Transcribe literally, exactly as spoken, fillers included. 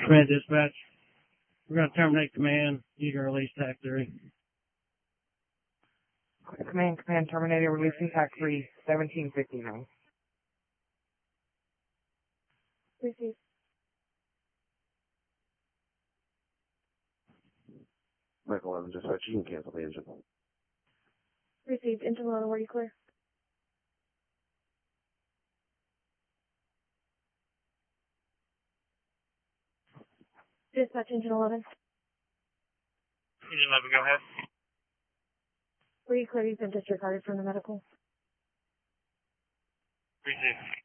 Command dispatch. We're going to terminate command. You can release T A C three. Command, command, terminated, releasing T A C three, seventeen fifty-nine. Receive. Mike eleven dispatch, you can cancel the engine. Received. Engine eleven, were you clear? Dispatch, engine eleven. Engine eleven, go ahead. Were you clear? You've been disregarded from the medical. Received.